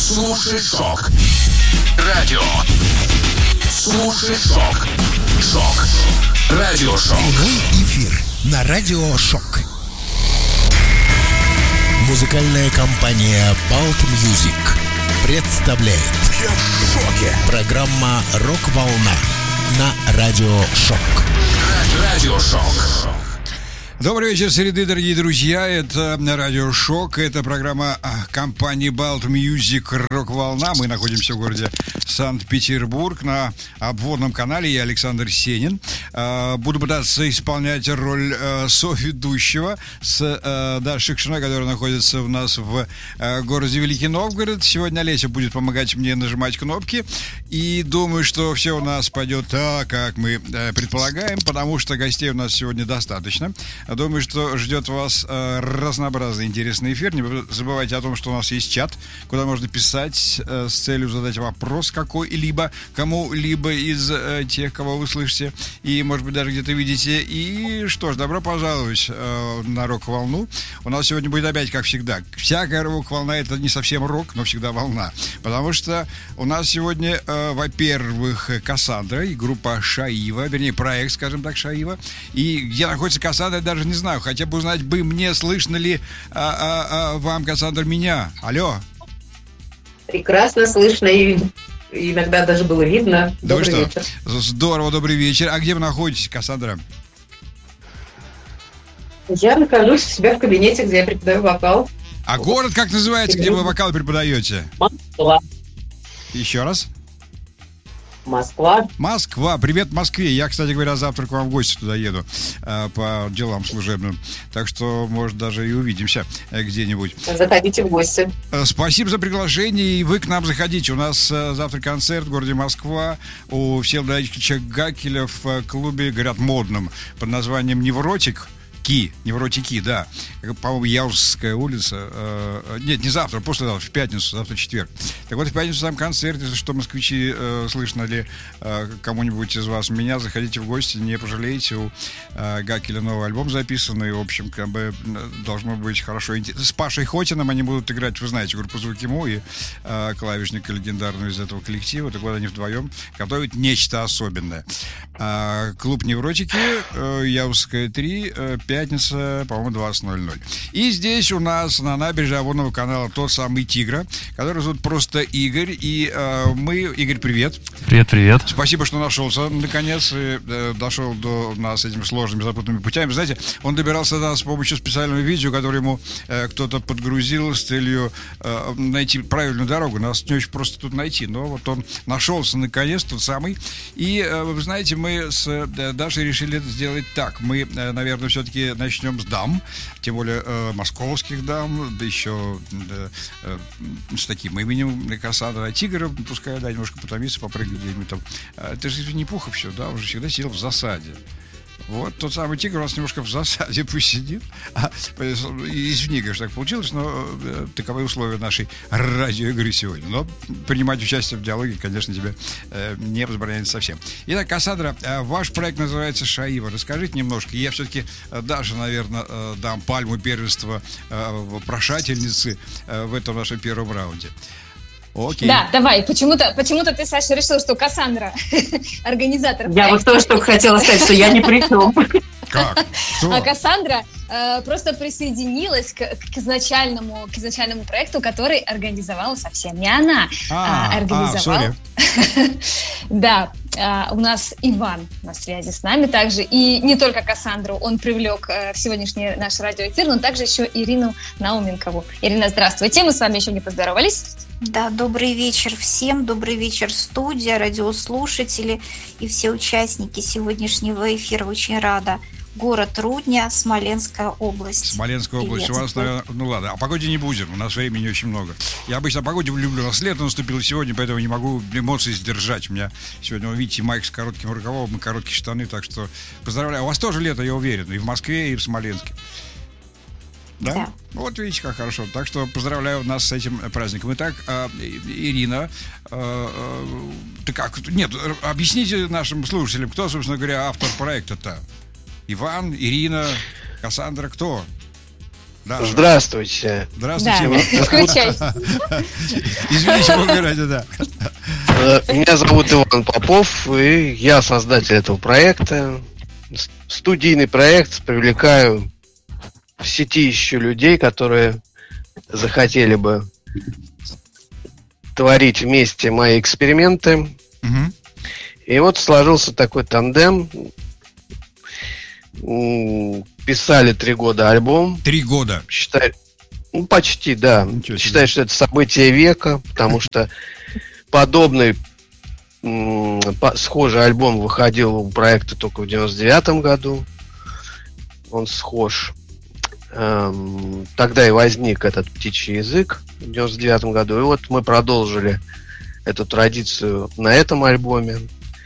Слушай шок. Радио. Слушай шок. Шок. Радиошок. Прямой эфир на Радио Шок. Музыкальная компания Balt Music представляет Я в шоке. программа «Рок-волна» на Радио Шок. Радиошок. Добрый вечер, среды, дорогие друзья. Это Радио Шок. Это программа компании Balt Music «Рок-волна». Мы находимся в городе Санкт-Петербург на обводном канале. Я Александр Сенин. Буду пытаться исполнять роль соведущего с Дашей Шукшиной, которая находится у нас в городе Великий Новгород. Сегодня Олеся будет помогать мне нажимать кнопки. И думаю, что все у нас пойдет так, как мы предполагаем, потому что гостей у нас сегодня достаточно. Думаю, что ждет вас разнообразный интересный эфир. Не забывайте о том, что у нас есть чат, куда можно писать с целью задать вопрос какой-либо, кому-либо из тех, кого вы слышите, и, может быть, даже где-то видите. И что ж, добро пожаловать на рок-волну. У нас сегодня будет опять, как всегда, всякая рок-волна — это не совсем рок, но всегда волна. Потому что у нас сегодня, во-первых, Кассандра и группа Шаива, вернее, проект, скажем так, Шаива. И где находится Кассандра, даже не знаю. Хотя бы узнать бы мне, слышно ли вам, Кассандра, меня. Алло. Прекрасно слышно и иногда даже было видно. Да Добрый вы вечер. что? Здорово, добрый вечер. А где вы находитесь, Кассандра? Я нахожусь у себя в кабинете, где я преподаю вокал. А город как называется, где вы вокал преподаете? Москва. Еще раз. Москва. Москва. Привет Москве. Я, кстати говоря, завтра к вам в гости туда еду по делам служебным. Так что, может, даже и увидимся где-нибудь. Заходите в гости. Спасибо за приглашение, и вы к нам заходите. У нас завтра концерт в городе Москва у Всеволода Ильича Гакеля в клубе, говорят, модном, под названием «Невротик». Невротики, да. По-моему, Яузская улица. Нет, не завтра, послезавтра, в пятницу, завтра четверг. Так вот, в пятницу там концерт. Если что, москвичи, слышно ли кому-нибудь из вас меня, заходите в гости, не пожалеете. У Гакеля новый альбом записанный. В общем, как бы должно быть хорошо. С Пашей Хотином они будут играть, вы знаете, группу «Звуки Му» и клавишника легендарного из этого коллектива. Так вот, они вдвоем готовят нечто особенное. Клуб «Невротики», Яузская 3, пятница, по-моему, 20:00. И здесь у нас на набережной обводного канала тот самый Тигра, который зовут просто Игорь. И Игорь, привет. Привет. Спасибо, что нашелся, наконец, и дошел до нас этими сложными запутанными путями. Знаете, он добирался до нас с помощью специального видео, которое ему кто-то подгрузил с целью найти правильную дорогу. Нас не очень просто тут найти, но вот он нашелся, наконец, тот самый. И, вы знаете, мы с Дашей решили сделать так. Мы, наверное, все-таки начнем с дам, тем более московских дам, да еще с таким именем Кассандра. Тигр, пускай, да, немножко потомится, попрыгает где-нибудь там. Это же не Пухов все, да, он же всегда сидел в засаде. Вот тот самый Тигр у нас немножко в засаде пусть сидит. Извини, конечно, так получилось, но таковы условия нашей радиоигры сегодня. Но принимать участие в диалоге, конечно, тебе не возбраняется совсем. Итак, Кассандра, ваш проект называется «Шаива». Расскажите немножко. Я все-таки даже, наверное, дам пальму первенства вопрошательницы в этом нашем первом раунде. Окей. Да, давай. Почему-то ты, Саша, решил, что Кассандра организатор проекта. Я вот тоже только хотела сказать, что я ни при чем. Как? Что? А Кассандра просто присоединилась к изначальному проекту, который организовала совсем не она. Организовал. Да, у нас Иван на связи с нами также. И не только Кассандру он привлек в сегодняшний наш радиоэфир, но также еще Ирину Науменкову. Ирина, здравствуйте. Мы с вами еще не поздоровались. Да, добрый вечер всем, добрый вечер, студия, радиослушатели и все участники сегодняшнего эфира. Очень рада. Город Рудня, Смоленская область. Смоленская область. Привет. У вас, наверное, ну ладно, о погоде не будем, у нас времени очень много. Я обычно о погоде люблю, у нас лето наступило сегодня, поэтому не могу эмоции сдержать. У меня сегодня, вы видите, майк с коротким рукавом и короткие штаны, так что поздравляю. У вас тоже лето, я уверен, и в Москве, и в Смоленске. Да? Вот видите, как хорошо. Так что поздравляю нас с этим праздником. Итак, Ирина, ты как? Нет, объясните нашим слушателям, кто, собственно говоря, автор проекта-то? Иван, Ирина, Кассандра, кто? Да. Здравствуйте. Здравствуйте. Да, включайся. Извините, вы говорите, да. Меня зовут Иван Попов, и я создатель этого проекта. Студийный проект. Привлекаю в сети ищу людей, которые захотели бы творить вместе мои эксперименты. Угу. И вот сложился такой тандем. Писали 3 года альбом. 3 года? Считай, почти, да. Считаю, что это событие века, потому что подобный схожий альбом выходил у проекта только в 99-м году. Он схож. Тогда и возник этот «Птичий язык» в 99-м году. И вот мы продолжили эту традицию на этом альбоме.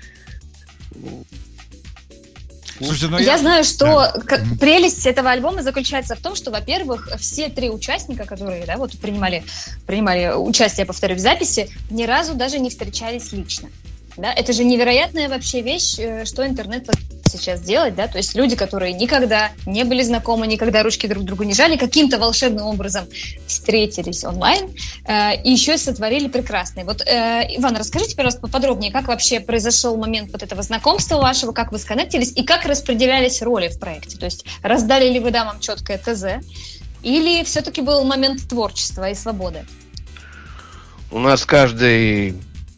Слушайте, я знаю, что прелесть этого альбома заключается в том, что, во-первых, все 3 участника, которые, да, вот принимали участие, повторюсь, в записи, ни разу даже не встречались лично. Да? Это же невероятная вообще вещь, что интернет сейчас делает, да, то есть люди, которые никогда не были знакомы, никогда ручки друг другу не жали, каким-то волшебным образом встретились онлайн и еще и сотворили прекрасное. Вот, Иван, расскажите, пожалуйста, поподробнее, как вообще произошел момент вот этого знакомства вашего, как вы сконнектились и как распределялись роли в проекте, то есть раздали ли вы дамам четкое ТЗ или все-таки был момент творчества и свободы? У нас каждый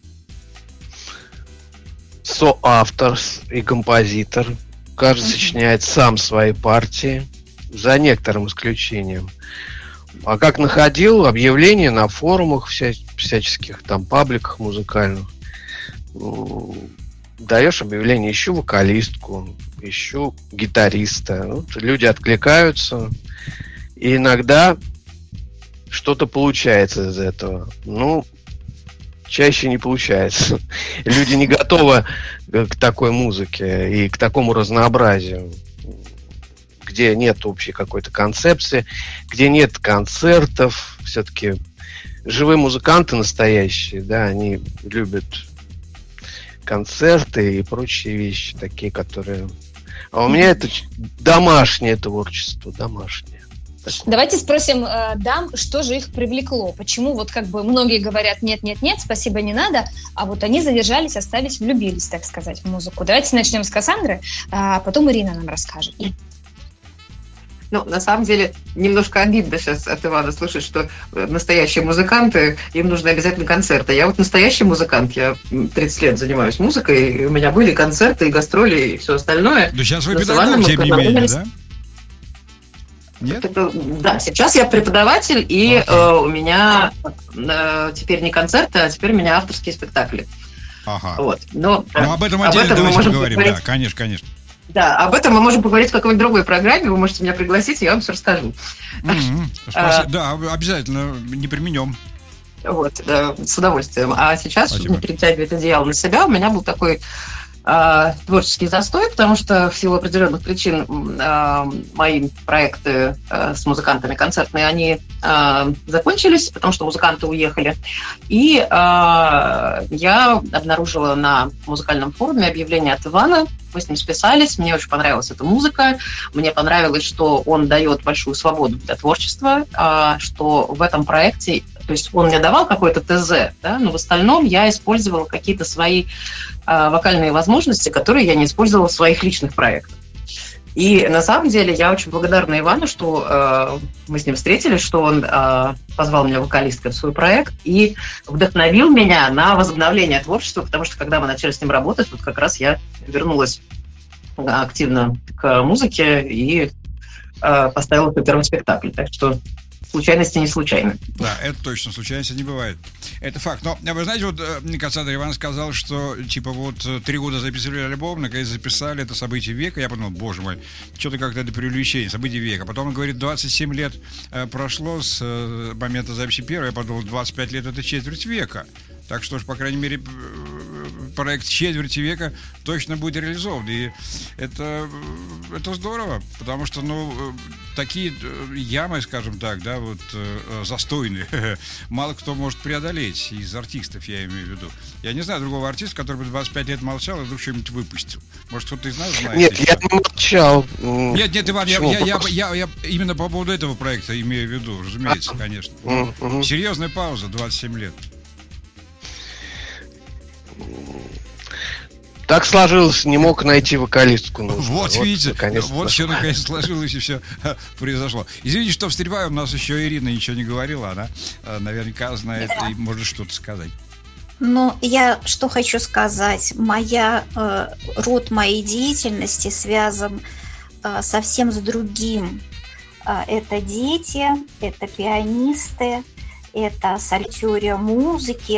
соавтор и композитор. Каждый сочиняет сам свои партии, за некоторым исключением. А как находил объявления на форумах всяческих там пабликах музыкальных, даешь объявление: ищу вокалистку, ищу гитариста. Вот, люди откликаются, и иногда что-то получается из этого. Чаще не получается. Люди не готовы к такой музыке и к такому разнообразию, где нет общей какой-то концепции, где нет концертов. Все-таки живые музыканты настоящие, да, они любят концерты и прочие вещи, такие, которые... А у меня это домашнее творчество, домашнее. Давайте спросим дам, что же их привлекло, почему вот как бы многие говорят нет, спасибо, не надо, а вот они задержались, остались, влюбились, так сказать, в музыку. Давайте начнем с Кассандры, а потом Ирина нам расскажет. На самом деле, немножко обидно сейчас от Ивана слышать, что настоящие музыканты, им нужны обязательно концерты. Я вот настоящий музыкант, я 30 лет занимаюсь музыкой, и у меня были концерты, и гастроли, и все остальное. Да сейчас вы педагог, тем не менее, да? Нет? Да, сейчас я преподаватель, и у меня теперь не концерты, а теперь у меня авторские спектакли. Ага. Вот. Но об этом отдельно давайте поговорим. Да, конечно. Да, об этом мы можем поговорить в какой-нибудь другой программе. Вы можете меня пригласить, я вам все расскажу. Да, обязательно, не применем. Вот, с удовольствием. А сейчас, чтобы не перетягивать одеяло на себя, у меня был такой творческий застой, потому что в силу определенных причин мои проекты с музыкантами концертные, они закончились, потому что музыканты уехали. И я обнаружила на музыкальном форуме объявление от Ивана. Мы с ним списались, мне очень понравилась эта музыка, мне понравилось, что он дает большую свободу для творчества, что в этом проекте, то есть он мне давал какой-то ТЗ, да, но в остальном я использовала какие-то свои вокальные возможности, которые я не использовала в своих личных проектах. И на самом деле я очень благодарна Ивану, что мы с ним встретились, что он позвал меня вокалисткой в свой проект и вдохновил меня на возобновление творчества, потому что когда мы начали с ним работать, вот как раз я вернулась активно к музыке и поставила свой первый спектакль. Так что случайности не случайны. Да, это точно, случайности не бывает. Это факт. Но, вы знаете, вот Кассандра, Иван сказал, что, 3 года записывали альбом, наконец записали, это событие века. Я подумал, боже мой, что-то как-то это преувеличение, событие века. Потом он говорит, 27 лет прошло с момента записи первой. Я подумал, 25 лет это четверть века. Так что ж, по крайней мере, проект четверти века точно будет реализован. И это здорово, потому что, такие ямы, скажем так, да, вот застойные, мало кто может преодолеть из артистов, я имею в виду. Я не знаю другого артиста, который бы 25 лет молчал и вдруг что-нибудь выпустил. Может, кто-то из нас знает? Нет, я не молчал. Нет, Иван, я именно по поводу этого проекта имею в виду, разумеется, конечно. Серьезная пауза, 27 лет. Так сложилось, не мог найти вокалистку. Вот видите, вот все наконец сложилось и все произошло. Извините, что встреваю, у нас еще Ирина ничего не говорила, она наверняка знает и может что-то сказать. Ну, я что хочу сказать. Род моей деятельности связан совсем с другим. Это дети, это пианисты, это сольтёрия музыки,